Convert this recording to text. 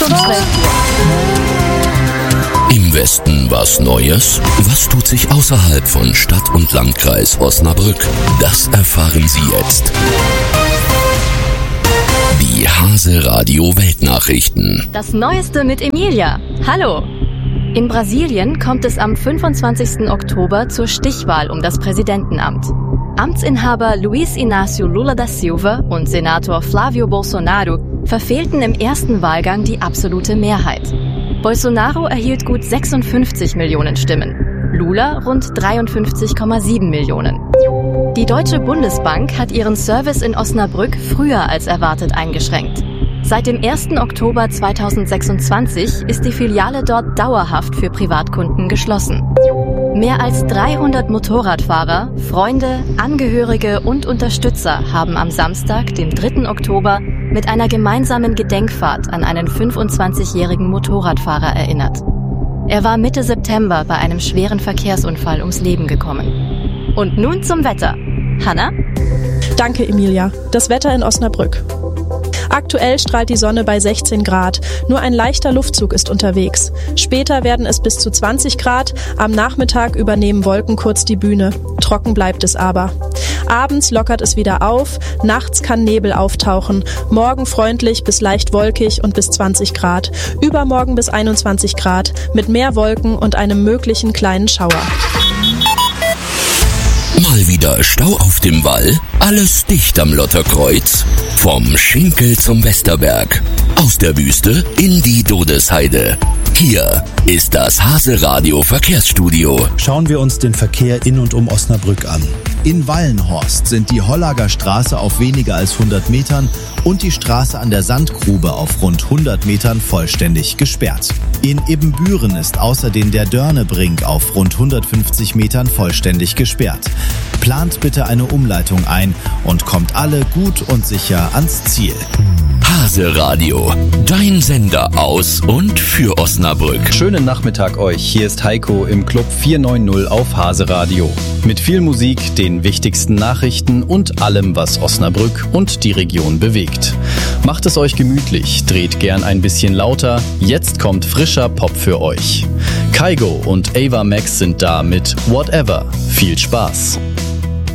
Im Westen was Neues? Was tut sich außerhalb von Stadt und Landkreis Osnabrück? Das erfahren Sie jetzt. Die Hase Radio Weltnachrichten. Das Neueste mit Emilia. Hallo! In Brasilien kommt es am 25. Oktober zur Stichwahl um das Präsidentenamt. Amtsinhaber Luiz Inácio Lula da Silva und Senator Flávio Bolsonaro verfehlten im ersten Wahlgang die absolute Mehrheit. Bolsonaro erhielt gut 56 Millionen Stimmen, Lula rund 53,7 Millionen. Die Deutsche Bundesbank hat ihren Service in Osnabrück früher als erwartet eingeschränkt. Seit dem 1. Oktober 2026 ist die Filiale dort dauerhaft für Privatkunden geschlossen. Mehr als 300 Motorradfahrer, Freunde, Angehörige und Unterstützer haben am Samstag, dem 3. Oktober, mit einer gemeinsamen Gedenkfahrt an einen 25-jährigen Motorradfahrer erinnert. Er war Mitte September bei einem schweren Verkehrsunfall ums Leben gekommen. Und nun zum Wetter. Hanna? Danke, Emilia. Das Wetter in Osnabrück. Aktuell strahlt die Sonne bei 16 Grad. Nur ein leichter Luftzug ist unterwegs. Später werden es bis zu 20 Grad. Am Nachmittag übernehmen Wolken kurz die Bühne. Trocken bleibt es aber. Abends lockert es wieder auf. Nachts kann Nebel auftauchen. Morgen freundlich bis leicht wolkig und bis 20 Grad. Übermorgen bis 21 Grad. Mit mehr Wolken und einem möglichen kleinen Schauer. Mal wieder Stau auf dem Wall? Alles dicht am Lotterkreuz? Vom Schinkel zum Westerberg. Aus der Wüste in die Dodesheide. Hier ist das Hase Radio Verkehrsstudio. Schauen wir uns den Verkehr in und um Osnabrück an. In Wallenhorst sind die Hollager Straße auf weniger als 100 Metern und die Straße an der Sandgrube auf rund 100 Metern vollständig gesperrt. In Ibbenbüren ist außerdem der Dörnebrink auf rund 150 Metern vollständig gesperrt. Plant bitte eine Umleitung ein und kommt alle gut und sicher ans Ziel. Hase Radio, dein Sender aus und für Osnabrück. Schönen Nachmittag euch, hier ist Heiko im Club 490 auf Hase Radio. Mit viel Musik, den wichtigsten Nachrichten und allem, was Osnabrück und die Region bewegt. Macht es euch gemütlich, dreht gern ein bisschen lauter, jetzt kommt frischer Pop für euch. Kygo und Ava Max sind da mit Whatever. Viel Spaß!